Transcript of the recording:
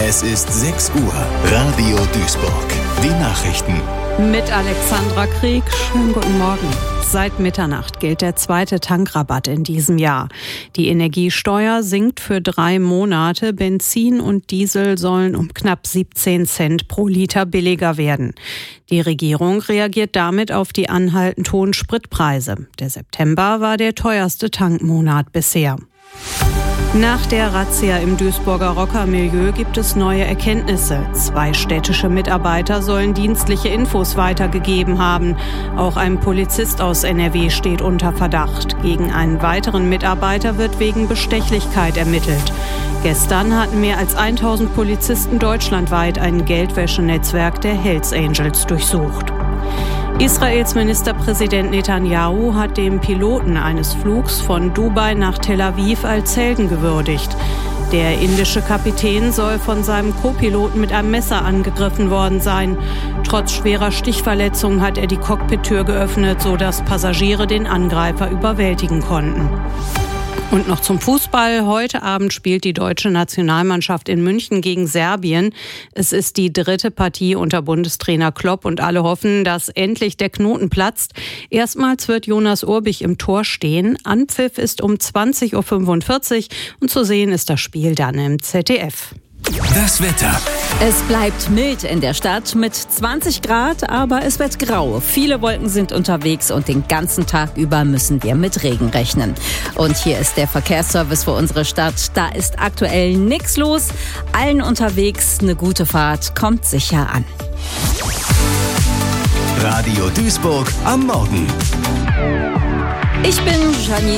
Es ist 6 Uhr. Radio Duisburg. Die Nachrichten. Mit Alexandra Krieg. Schönen guten Morgen. Seit Mitternacht gilt der zweite Tankrabatt in diesem Jahr. Die Energiesteuer sinkt für 3 Monate. Benzin und Diesel sollen um knapp 17 Cent pro Liter billiger werden. Die Regierung reagiert damit auf die anhaltend hohen Spritpreise. Der September war der teuerste Tankmonat bisher. Nach der Razzia im Duisburger Rockermilieu gibt es neue Erkenntnisse. 2 städtische Mitarbeiter sollen dienstliche Infos weitergegeben haben. Auch ein Polizist aus NRW steht unter Verdacht. Gegen einen weiteren Mitarbeiter wird wegen Bestechlichkeit ermittelt. Gestern hatten mehr als 1000 Polizisten deutschlandweit ein Geldwäschenetzwerk der Hells Angels durchsucht. Israels Ministerpräsident Netanyahu hat den Piloten eines Flugs von Dubai nach Tel Aviv als Helden gewürdigt. Der indische Kapitän soll von seinem Co-Piloten mit einem Messer angegriffen worden sein. Trotz schwerer Stichverletzungen hat er die Cockpittür geöffnet, sodass Passagiere den Angreifer überwältigen konnten. Und noch zum Fußball. Heute Abend spielt die deutsche Nationalmannschaft in München gegen Serbien. Es ist die 3. Partie unter Bundestrainer Klopp und alle hoffen, dass endlich der Knoten platzt. Erstmals wird Jonas Urbich im Tor stehen. Anpfiff ist um 20.45 Uhr und zu sehen ist das Spiel dann im ZDF. Das Wetter. Es bleibt mild in der Stadt mit 20 Grad, aber es wird grau. Viele Wolken sind unterwegs und den ganzen Tag über müssen wir mit Regen rechnen. Und hier ist der Verkehrsservice für unsere Stadt. Da ist aktuell nichts los. Allen unterwegs eine gute Fahrt, kommt sicher an. Radio Duisburg am Morgen. Ich bin Janine.